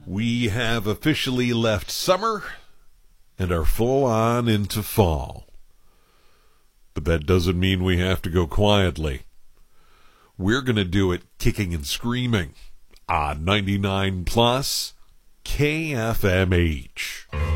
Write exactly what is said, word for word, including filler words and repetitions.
We have officially left summer and are full on into fall. But that doesn't mean we have to go quietly. We're going to do it kicking and screaming on ninety-nine plus K F M H.